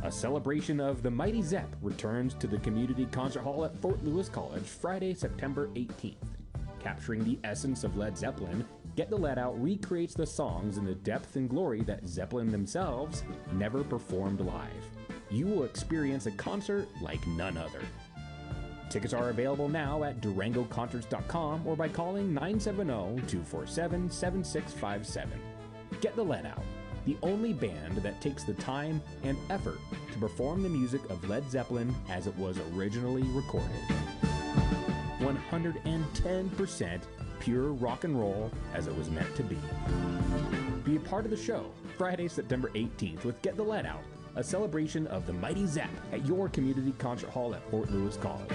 A celebration of the Mighty Zepp returns to the Community Concert Hall at Fort Lewis College Friday, September 18th. Capturing the essence of Led Zeppelin, Get the Let Out recreates the songs in the depth and glory that Zeppelin themselves never performed live. You will experience a concert like none other. Tickets are available now at DurangoConcerts.com or by calling 970-247-7657. Get the Let Out, the only band that takes the time and effort to perform the music of Led Zeppelin as it was originally recorded. 110% pure rock and roll as it was meant to be. Be a part of the show Friday, September 18th with Get the Let Out, a celebration of the Mighty Zepp at your Community Concert Hall at Fort Lewis College.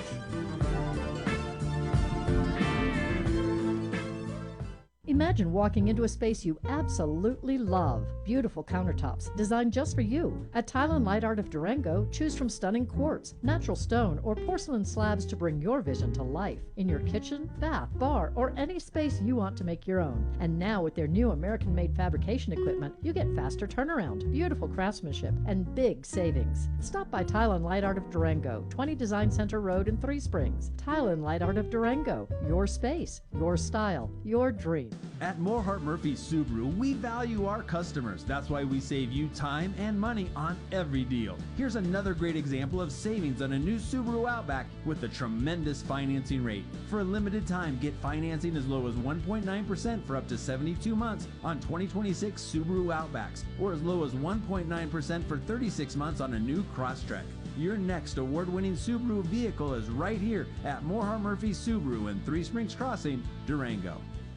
Imagine walking into a space you absolutely love. Beautiful countertops designed just for you. At Tile and Light Art of Durango, choose from stunning quartz, natural stone, or porcelain slabs to bring your vision to life in your kitchen, bath, bar, or any space you want to make your own. And now with their new American-made fabrication equipment, you get faster turnaround, beautiful craftsmanship, and big savings. Stop by Tile and Light Art of Durango, 20 Design Center Road in Three Springs. Tile and Light Art of Durango, your space, your style, your dream. At Morehart Murphy Subaru, we value our customers. That's why we save you time and money on every deal. Here's another great example of savings on a new Subaru Outback with a tremendous financing rate. For a limited time, get financing as low as 1.9% for up to 72 months on 2026 Subaru Outbacks, or as low as 1.9% for 36 months on a new Crosstrek. Your next award-winning Subaru vehicle is right here at Morehart Murphy Subaru in Three Springs Crossing, Durango.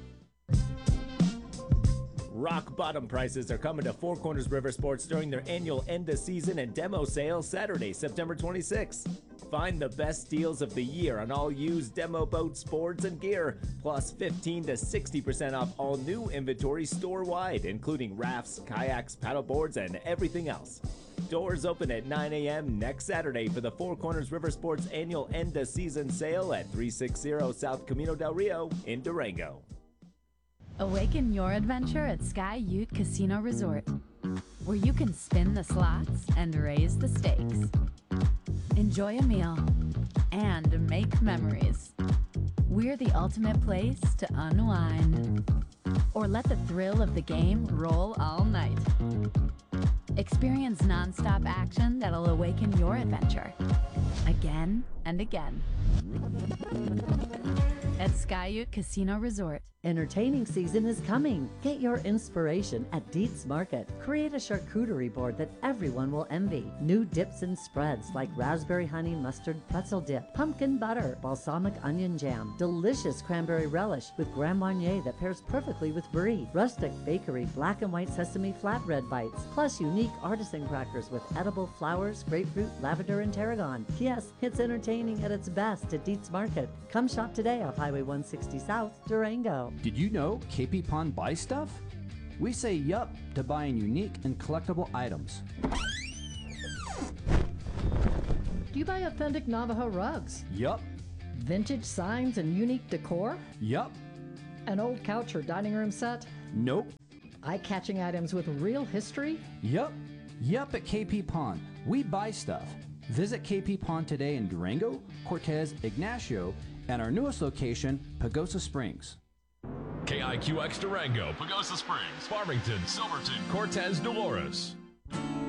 Rock bottom prices are coming to Four Corners River Sports during their annual end of season and demo sale Saturday, September 26th. Find the best deals of the year on all used demo boats, boards, and gear, plus 15 to 60% off all new inventory store-wide, including rafts, kayaks, paddle boards, and everything else. Doors open at 9 a.m. next Saturday for the Four Corners River Sports annual end of season sale at 360 South Camino del Rio in Durango. Awaken your adventure at Sky Ute Casino Resort, where you can spin the slots and raise the stakes. Enjoy a meal and make memories. We're the ultimate place to unwind. Or let the thrill of the game roll all night. Experience nonstop action that'll awaken your adventure again and again. At Sky Ute Casino Resort. Entertaining season is coming. Get your inspiration at Dietz Market. Create a charcuterie board that everyone will envy. New dips and spreads like raspberry honey mustard pretzel dip, pumpkin butter, balsamic onion jam, delicious cranberry relish with Grand Marnier that pairs perfectly with brie, rustic bakery black and white sesame flatbread bites, plus unique artisan crackers with edible flowers, grapefruit, lavender, and tarragon. Yes, it's entertaining at its best at Dietz Market. Come shop today off Highway 160 South, Durango. Did you know KP Pawn buys stuff? We say yup to buying unique and collectible items. Do you buy authentic Navajo rugs? Yup. Vintage signs and unique decor? Yup. An old couch or dining room set? Nope. Eye-catching items with real history? Yup. Yup at KP Pawn. We buy stuff. Visit KP Pawn today in Durango, Cortez, Ignacio, and our newest location, Pagosa Springs. KIQX Durango, Pagosa Springs, Farmington, Silverton, Cortez, Dolores.